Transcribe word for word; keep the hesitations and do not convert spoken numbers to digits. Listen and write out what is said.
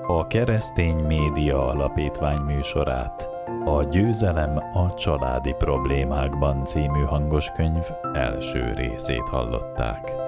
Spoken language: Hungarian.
A Keresztény Média Alapítvány műsorát, a Győzelem a családi problémákban című hangoskönyv első részét hallották.